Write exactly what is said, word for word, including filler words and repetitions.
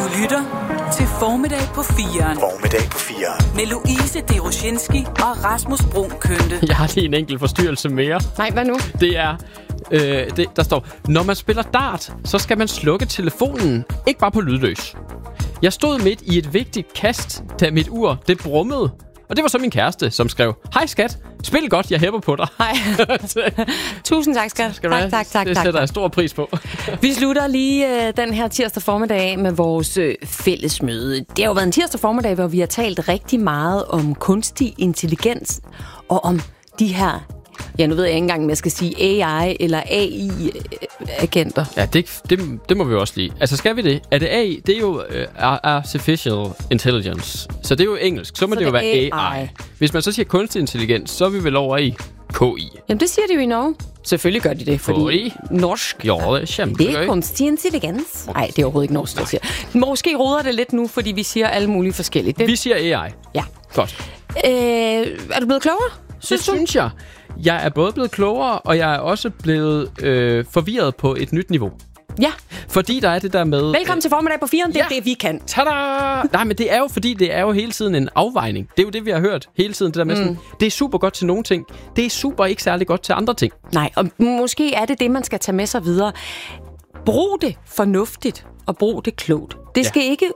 lytter til Formiddag på firen. Formiddag på firen. Med Louise Deroshinski og Rasmus Brun Kønte. Jeg har lige en enkelt forstyrrelse mere. Nej, hvad nu? Det er, øh, det, der står, når man spiller dart, så skal man slukke telefonen, ikke bare på lydløs. Jeg stod midt i et vigtigt kast, da mit ur, det brummede. Og det var så min kæreste, som skrev, hej skat, spil godt, jeg hæpper på dig. Hej. Tusind tak, skat. Skal tak, tak, tak, det tak, sætter tak. jeg stor pris på. Vi slutter lige øh, den her tirsdag formiddag med vores øh, fællesmøde. Det har jo været en tirsdag formiddag, hvor vi har talt rigtig meget om kunstig intelligens og om de her, ja, nu ved jeg ikke engang, om jeg skal sige A I eller A I-agenter. Ja, det, det, det må vi også lige. Altså, skal vi det? Er det A I? Det er jo uh, Artificial Intelligence. Så det er jo engelsk. Så må så det, det jo være A I. A I. Hvis man så siger kunstig intelligens, så er vi vel over i K I. Jamen, det siger de jo i Norge. Selvfølgelig gør de det, fordi K I? norsk, Jo, det er kæmpe. det er kunstig intelligens. Nej, det er overhovedet ikke norsk, der siger. Måske roder det lidt nu, fordi vi siger alle mulige forskellige. Det... Vi siger A I. Ja. Godt. Øh, er du blevet klogere? Det synes jeg. Jeg er både blevet klogere, og jeg er også blevet øh, forvirret på et nyt niveau. Ja. Fordi der er det der med... Velkommen øh, til Formiddag på firen. Det er ja. det, vi kan. Tada! Nej, men det er jo fordi, det er jo hele tiden en afvejning. Det er jo det, vi har hørt hele tiden. Det der med mm. sådan, det er super godt til nogle ting. Det er super ikke særlig godt til andre ting. Nej, og måske er det det, man skal tage med sig videre. Brug det fornuftigt, og brug det klogt. Det skal ja. ikke